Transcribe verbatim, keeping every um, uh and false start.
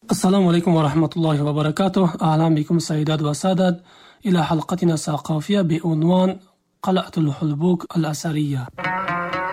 السلام عليكم ورحمة الله وبركاته. أهلا بكم سيدات وسادة إلى حلقتنا الثقافية بعنوان قلعة الحلبوك الأثرية.